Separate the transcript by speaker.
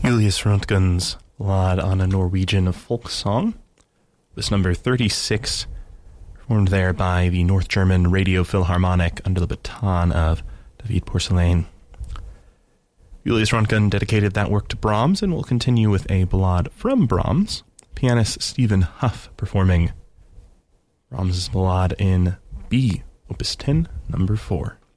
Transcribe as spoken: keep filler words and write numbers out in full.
Speaker 1: Julius Röntgen's Ballade on a Norwegian folk song. This number thirty-six, performed there by the North German Radio Philharmonic under the baton of David Porcelain. Julius Röntgen dedicated that work to Brahms, and will continue with a ballade from Brahms. Pianist Stephen Huff performing Brahms' ballade in B, Opus ten, number four.